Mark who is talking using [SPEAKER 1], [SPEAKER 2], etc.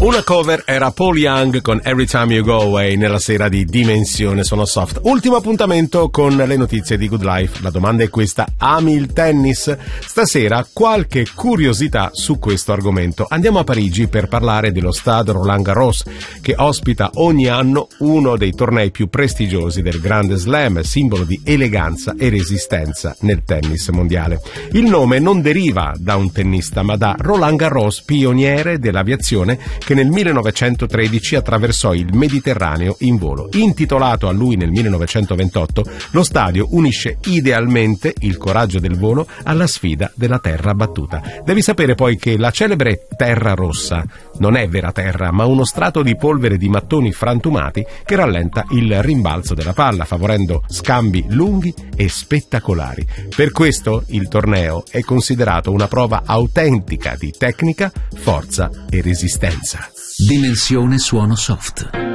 [SPEAKER 1] Una cover era Paul Young con Every Time You Go Away nella sera di Dimensione Sono Soft. Ultimo appuntamento con le notizie di Good Life. La domanda è questa: ami il tennis? Stasera qualche curiosità su questo argomento. Andiamo a Parigi per parlare dello Stade Roland Garros, che ospita ogni anno uno dei tornei più prestigiosi del Grande Slam, simbolo di eleganza e resistenza nel tennis mondiale. Il nome non deriva da un tennista, ma da Roland Garros, pioniere dell'aviazione, che nel 1913 attraversò il Mediterraneo in volo. Intitolato a lui nel 1928, lo stadio unisce idealmente il coraggio del volo alla sfida della terra battuta. Devi sapere poi che la celebre terra rossa non è vera terra, ma uno strato di polvere di mattoni frantumati che rallenta il rimbalzo della palla, favorendo scambi lunghi e spettacolari. Per questo il torneo è considerato una prova autentica di tecnica, forza e resistenza.
[SPEAKER 2] Dimensione Suono Soft.